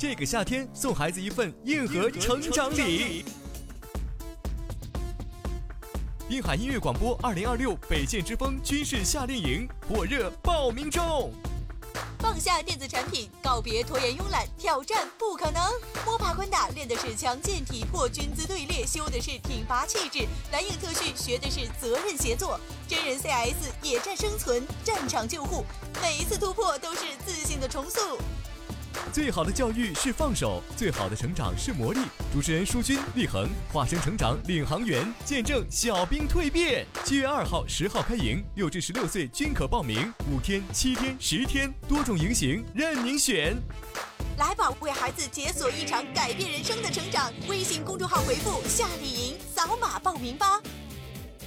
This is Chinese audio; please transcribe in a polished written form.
这个夏天送孩子一份硬核成长礼。滨海音乐广播2026北线之风军事夏令营火热报名中。 放下电子产品，告别拖延慵懒，挑战不可能。摸爬滚打练的是强健体魄，军姿队列修的是挺拔气质，蓝影特训学的是责任协作，真人 CS 野战生存，战场救护，每一次突破都是自信的重塑。 最好的教育是放手，最好的成长是磨砺。主持人舒军、立恒化身成长领航员，见证小兵蜕变。7月2号、10号开营，6至16岁均可报名，5天、7天、10天，多种营型任您选。 来吧，为孩子解锁一场改变人生的成长。微信公众号回复夏令营，扫码报名吧。